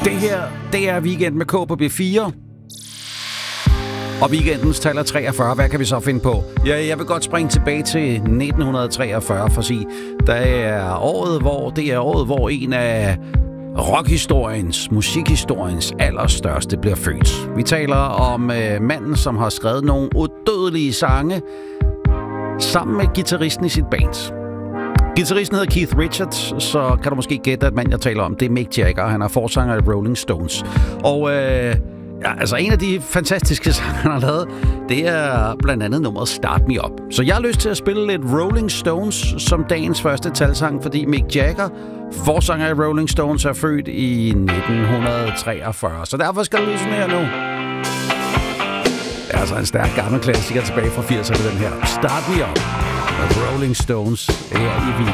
Det her, det er Weekend med K på B4. Og weekendens taler 43. Hvad kan vi så finde på? Ja, jeg vil godt springe tilbage til 1943 for at sige, det er året, hvor en af rockhistoriens, musikhistoriens allerstørste bliver født. Vi taler om manden, som har skrevet nogle udødelige sange sammen med guitaristen i sit band. Guitaristen hedder Keith Richards, så kan du måske gætte, at manden, jeg taler om, det er Mick Jagger. Han er forsanger i Rolling Stones. Og altså en af de fantastiske sange, han har lavet, det er blandt andet nummeret Start Me Up. Så jeg har lyst til at spille lidt Rolling Stones som dagens første talsang, fordi Mick Jagger, forsanger i Rolling Stones, er født i 1943. Så derfor skal du lytte sådan her nu. Det er altså en stærk gammel klassiker tilbage fra 80'erne, den her. Start Me Up med Rolling Stones her i